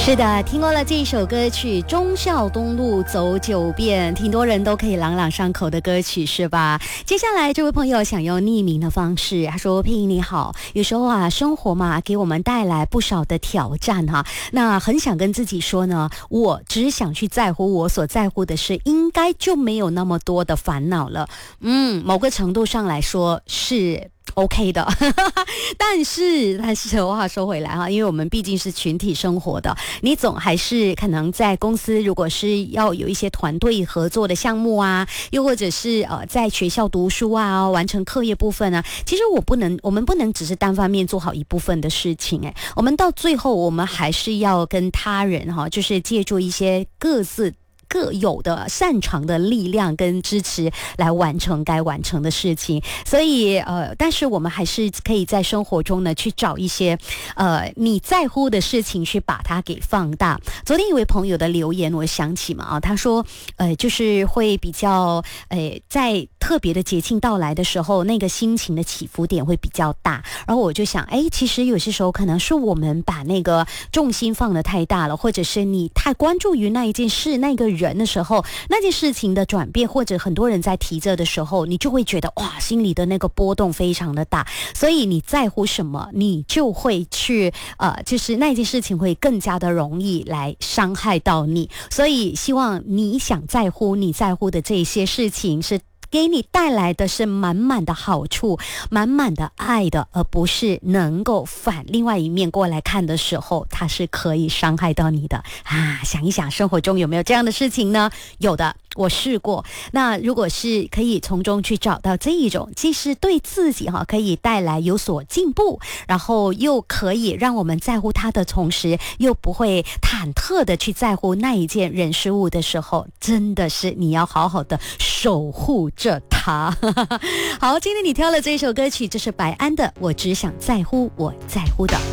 是的，听过了这一首歌曲《忠孝东路走九遍》，挺多人都可以朗朗上口的歌曲是吧？接下来这位朋友想用匿名的方式，他说：佩莹你好，有时候啊生活嘛给我们带来不少的挑战哈，那很想跟自己说呢，我只想去在乎我所在乎的事，应该就没有那么多的烦恼了。某个程度上来说是OK 的但是话说回来哈，因为我们毕竟是群体生活的，你总还是可能在公司如果是要有一些团队合作的项目啊，又或者是在学校读书啊，完成课业部分啊，其实我们不能只是单方面做好一部分的事情我们到最后我们还是要跟他人就是借助一些各有的擅长的力量跟支持来完成该完成的事情，所以但是我们还是可以在生活中呢去找一些你在乎的事情，去把它给放大。昨天一位朋友的留言我想起嘛他说就是会比较在特别的节庆到来的时候，那个心情的起伏点会比较大，然后我就想其实有些时候可能是我们把那个重心放得太大了，或者是你太关注于那一件事那个人的时候，那件事情的转变，或者很多人在提着的时候，你就会觉得哇，心里的那个波动非常的大，所以你在乎什么，你就会去就是那件事情会更加的容易来伤害到你。所以希望你在乎的这些事情是给你带来的是满满的好处，满满的爱的，而不是能够反另外一面过来看的时候，它是可以伤害到你的想一想生活中有没有这样的事情呢？有的，我试过。那如果是可以从中去找到这一种既是对自己可以带来有所进步，然后又可以让我们在乎它的同时又不会忐忑的去在乎那一件人事物的时候，真的是你要好好的守护着它好，今天你挑了这一首歌曲，这是白安的《我只想在乎我在乎的》。